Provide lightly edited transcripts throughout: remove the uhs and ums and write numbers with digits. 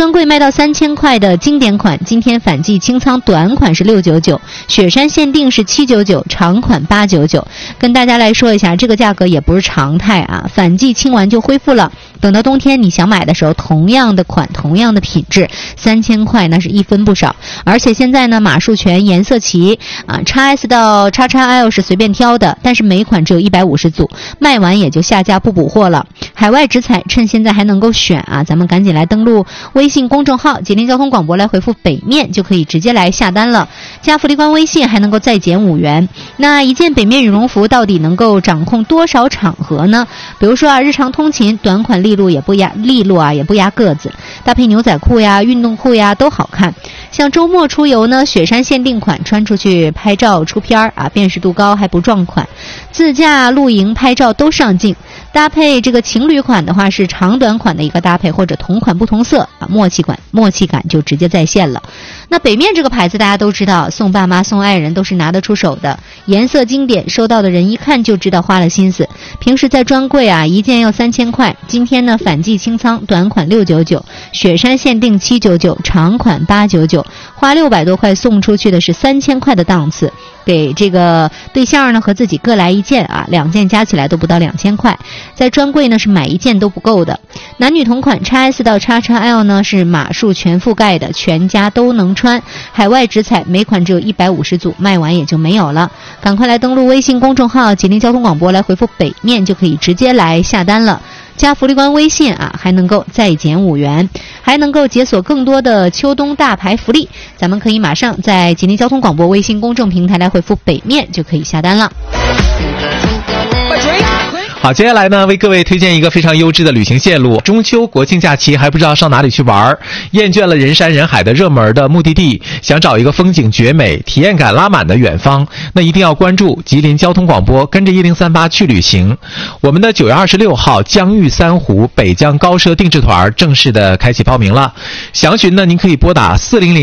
专柜卖到3000块的经典款，今天反季清仓短款是699，雪山限定是799，长款899。跟大家来说一下，这个价格也不是常态啊，反季清完就恢复了。等到冬天你想买的时候，同样的款，同样的品质，3000块那是一分不少。而且现在呢，码数全，颜色齐啊，XS 到XXL 是随便挑的，但是每款只有150组，卖完也就下架不补货了。海外直采趁现在还能够选啊，咱们赶紧来登录微信公众号吉林交通广播来回复北面，就可以直接来下单了。加福利官微信还能够再减5元。那一件北面羽绒服到底能够掌控多少场合呢？比如说啊，日常通勤短款利落也不压个子，搭配牛仔裤呀、运动裤呀都好看。像周末出游呢，雪山限定款穿出去拍照出片啊，辨识度高还不撞款。自驾露营拍照都上镜。搭配这个情侣款的话是长短款的一个搭配，或者同款不同色啊，默契感就直接在线了。那北面这个牌子大家都知道，送爸妈送爱人都是拿得出手的，颜色经典，收到的人一看就知道花了心思。平时在专柜啊，一件要3000块，今天呢反季清仓，短款699，雪山限定799，长款899，花600多块送出去的是3000块的档次。给这个对象呢和自己各来一件啊，2件加起来都不到2000块，在专柜呢是买一件都不够的。男女同款 XS 到 XXL 呢是码数全覆盖的，全家都能穿。海外直采每款只有150组，卖完也就没有了。赶快来登录微信公众号吉林交通广播来回复北面，就可以直接来下单了。加福利官微信啊，还能够再减5元，还能够解锁更多的秋冬大牌福利。咱们可以马上在吉林交通广播微信公众平台来回复北面，就可以下单了。 好，接下来呢，为各位推荐一个非常优质的旅行线路。中秋国庆假期还不知道上哪里去玩，厌倦了人山人海的热门的目的地，想找一个风景绝美、体验感拉满的远方，那一定要关注吉林交通广播，跟着1038去旅行。我们的9月26号江豫三湖北疆高奢定制团正式的开启报名了。详询呢，您可以拨打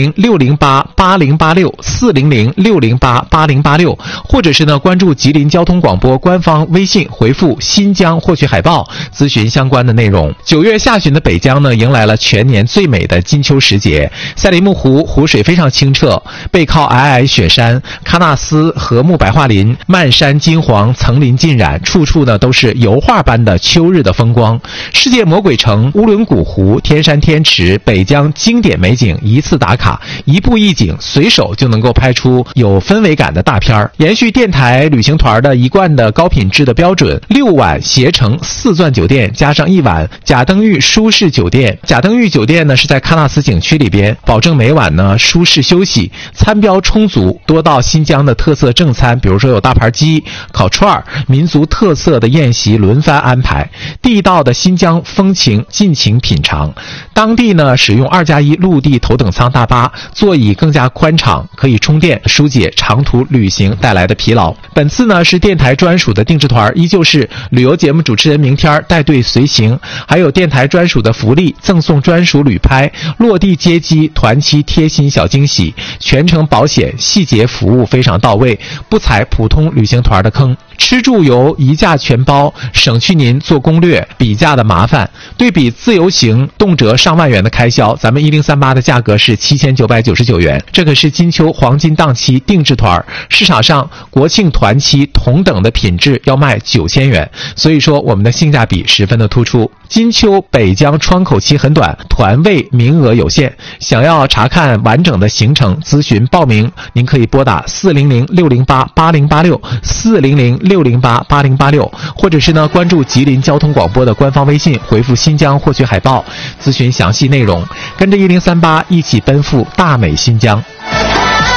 400-608-8086，400-608-8086，或者是呢关注吉林交通广播官方微信，回复新疆获取海报，咨询相关的内容。9月下旬的北疆呢，迎来了全年最美的金秋时节。赛里木湖湖水非常清澈，背靠皑皑雪山，喀纳斯和睦白桦林，漫山金黄，层林尽染，处处呢都是油画般的秋日的风光。世界魔鬼城、乌伦古湖、天山天池，北疆经典美景一次打卡，一步一景，随手就能够拍出有氛围感的大片儿。延续电台旅行团的一贯的高品质的标准，6晚携程4钻酒店加上1晚贾登峪舒适酒店。贾登峪酒店呢是在喀纳斯景区里边，保证每晚呢舒适休息，餐标充足，多道新疆的特色正餐，比如说有大盘鸡、烤串，民族特色的宴席轮番安排，地道的新疆风情尽情品尝。当地呢使用2+1陆地头等舱大巴，座椅更加宽敞，可以充电，疏解长途旅行带来的疲劳。本次呢是电台专属的定制团，依旧是旅游节目主持人明天带队随行，还有电台专属的福利，赠送专属旅拍，落地接机，团期贴心小惊喜，全程保险，细节服务非常到位，不踩普通旅行团的坑。吃住游一价全包，省去您做攻略比价的麻烦。对比自由行动辄上万元的开销，咱们1038的价格是7999元，这可是金秋黄金档期定制团，市场上国庆团期同等的品质要卖9000元，所以说我们的性价比十分的突出。金秋北疆窗口期很短，团位名额有限，想要查看完整的行程咨询报名，您可以拨打400-608-8086 400-608-8086，或者是呢关注吉林交通广播的官方微信，回复新疆获取海报，咨询详细内容，跟着1038一起奔赴大美新疆。